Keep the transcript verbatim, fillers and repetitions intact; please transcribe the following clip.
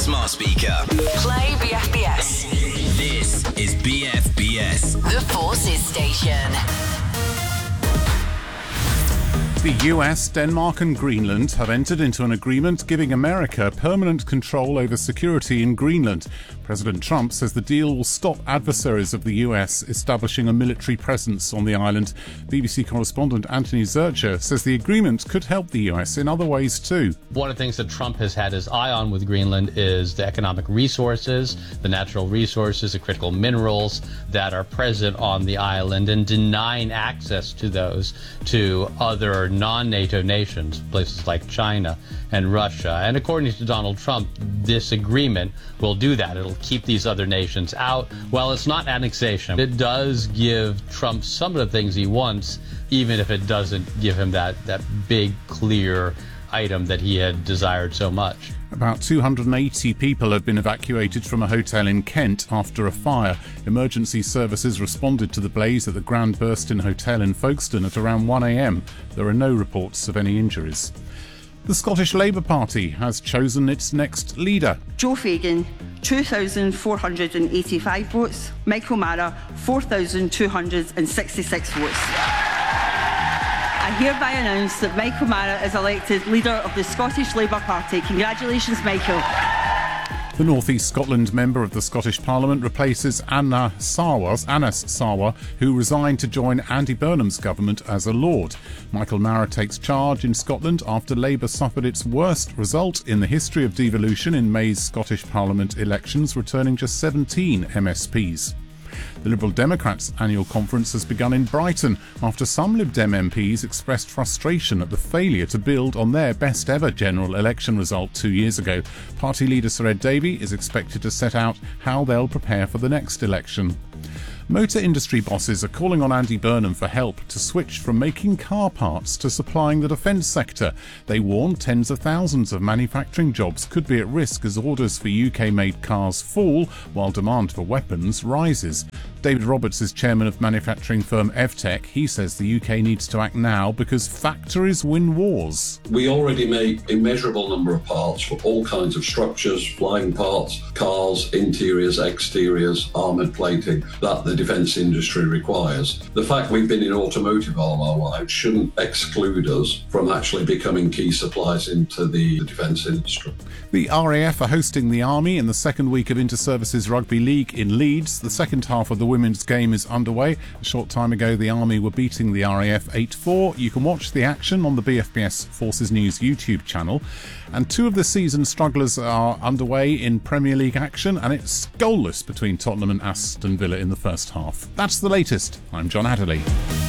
smart speaker. Play B F B S. This is B F B S. The Forces Station. The U S, Denmark and Greenland have entered into an agreement giving America permanent control over security in Greenland. President Trump says the deal will stop adversaries of the U S establishing a military presence on the island. B B C correspondent Anthony Zurcher says the agreement could help the U S in other ways too. One of the things that Trump has had his eye on with Greenland is the economic resources, the natural resources, the critical minerals that are present on the island, and denying access to those to other non-NATO nations, places like China and Russia. And according to Donald Trump, this agreement will do that. It'll keep these other nations out. Well, it's not annexation. It does give Trump some of the things he wants, even if it doesn't give him that, that big, clear item that he had desired so much. About two hundred eighty people have been evacuated from a hotel in Kent after a fire. Emergency services responded to the blaze at the Grand Burston Hotel in Folkestone at around one a.m. There are no reports of any injuries. The Scottish Labour Party has chosen its next leader. Joe Fagan, two thousand four hundred eighty-five votes. Michael Mara, four thousand two hundred sixty-six votes. I hereby announce that Michael Mara is elected leader of the Scottish Labour Party. Congratulations, Michael. The North East Scotland member of the Scottish Parliament replaces Anna Sarwar, Anas Sarwar, who resigned to join Andy Burnham's government as a Lord. Michael Mara takes charge in Scotland after Labour suffered its worst result in the history of devolution in May's Scottish Parliament elections, returning just seventeen M S Ps. The Liberal Democrats' annual conference has begun in Brighton after some Lib Dem M Ps expressed frustration at the failure to build on their best ever general election result two years ago. Party leader Sir Ed Davey is expected to set out how they'll prepare for the next election. Motor industry bosses are calling on Andy Burnham for help to switch from making car parts to supplying the defence sector. They warn tens of thousands of manufacturing jobs could be at risk as orders for U K-made cars fall while demand for weapons rises. David Roberts is chairman of manufacturing firm Evtech. He says the U K needs to act now because factories win wars. We already make immeasurable number of parts for all kinds of structures, flying parts, cars, interiors, exteriors, armoured plating that the defence industry requires. The fact we've been in automotive all our lives shouldn't exclude us from actually becoming key suppliers into the, the defence industry. The R A F are hosting the Army in the second week of Inter-Services Rugby League in Leeds. The second half of the women's game is underway. A short time ago, the Army were beating the R A F eight four. You can watch the action on the B F B S Forces News YouTube channel. And two of the season strugglers are underway in Premier League action, and it's goalless between Tottenham and Aston Villa in the first half. That's the latest. I'm John Adderley.